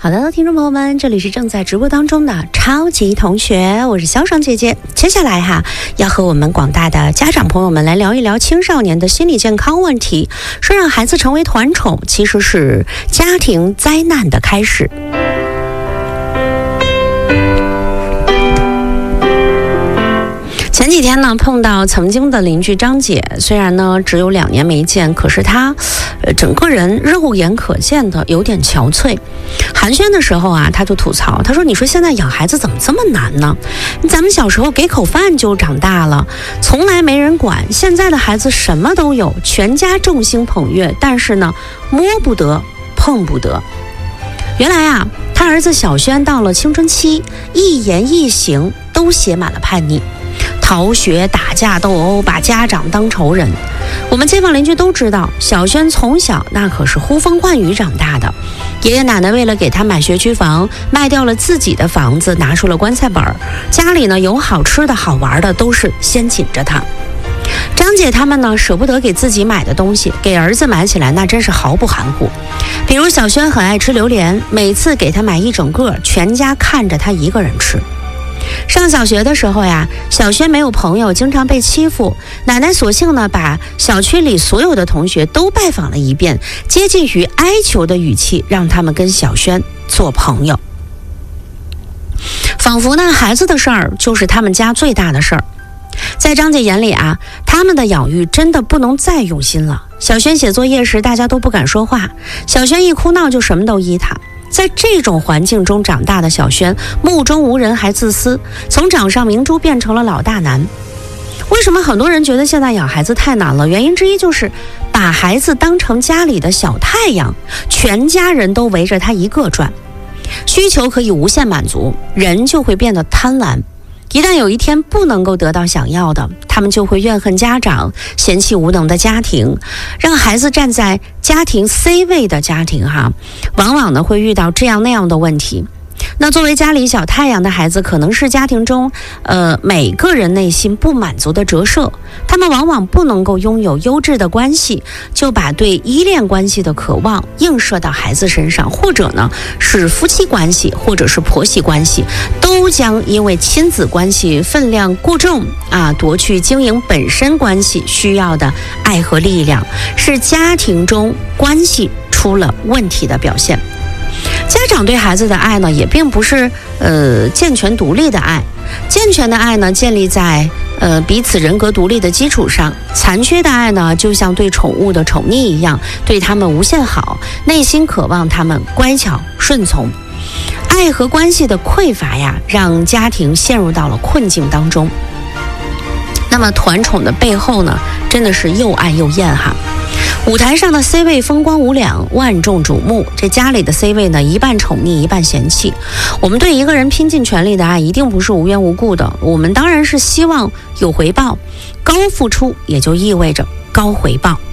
好的，听众朋友们，这里是正在直播当中的超级同学，我是肖爽姐姐。接下来要和我们广大的家长朋友们来聊一聊青少年的心理健康问题。说让孩子成为团宠，其实是家庭灾难的开始。前几天呢，碰到曾经的邻居张姐，虽然呢只有2年没见，可是她整个人肉眼可见的有点憔悴。寒暄的时候她就吐槽，她说：“你说现在养孩子怎么这么难呢？咱们小时候给口饭就长大了，从来没人管。现在的孩子什么都有，全家众星捧月，但是呢摸不得，碰不得。”原来他儿子小轩到了青春期，一言一行都写满了叛逆。逃学、打架、斗殴，把家长当仇人。我们街坊邻居都知道，小轩从小那可是呼风唤雨长大的。爷爷奶奶为了给他买学区房，卖掉了自己的房子，拿出了棺材本。家里呢有好吃的好玩的，都是先紧着他。张姐他们呢舍不得给自己买的东西，给儿子买起来那真是毫不含糊。比如小轩很爱吃榴莲，每次给他买一整个，全家看着他一个人吃。上小学的时候小轩没有朋友，经常被欺负。奶奶索性呢把小区里所有的同学都拜访了一遍，接近于哀求的语气让他们跟小轩做朋友。仿佛呢孩子的事儿就是他们家最大的事儿。在张姐眼里他们的养育真的不能再用心了。小轩写作业时大家都不敢说话，小轩一哭闹就什么都依他。在这种环境中长大的小轩，目中无人还自私，从掌上明珠变成了老大难。为什么很多人觉得现在养孩子太难了？原因之一就是把孩子当成家里的小太阳，全家人都围着他一个转。需求可以无限满足，人就会变得贪婪。一旦有一天不能够得到想要的，他们就会怨恨家长，嫌弃无能的家庭，让孩子站在家庭 C 位的家庭往往呢会遇到这样那样的问题。那作为家里小太阳的孩子，可能是家庭中每个人内心不满足的折射。他们往往不能够拥有优质的关系，就把对依恋关系的渴望映射到孩子身上，或者呢是夫妻关系，或者是婆媳关系，都将因为亲子关系分量过重夺去经营本身关系需要的爱和力量，是家庭中关系出了问题的表现。家长对孩子的爱呢，也并不是健全独立的爱。健全的爱呢，建立在彼此人格独立的基础上。残缺的爱呢，就像对宠物的宠溺一样，对他们无限好，内心渴望他们乖巧顺从。爱和关系的匮乏让家庭陷入到了困境当中。那么团宠的背后呢，真的是又爱又厌舞台上的 C 位风光无两，万众瞩目，这家里的 C 位呢，一半宠溺，一半嫌弃。我们对一个人拼尽全力的爱，一定不是无缘无故的，我们当然是希望有回报。高付出也就意味着高回报。